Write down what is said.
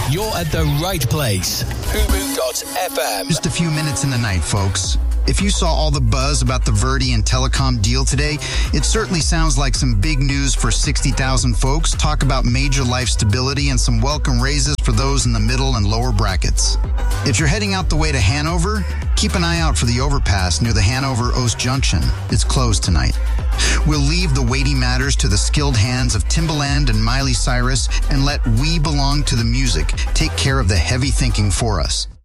you're at the right place. Fubu.fm. Just a few minutes in the night, folks. If you saw all the buzz about the Verdi and Telecom deal today, it certainly sounds like some big news for 60,000 folks. Talk about major life stability and some welcome raises for those in the middle and lower brackets. If you're heading out the way to Hanover, keep an eye out for the overpass near the Hanover-Oast Junction. It's closed tonight. We'll leave the weighty matters to the skilled hands of Timbaland and Miley Cyrus and let We Belong to the Music take care of the heavy thinking for us.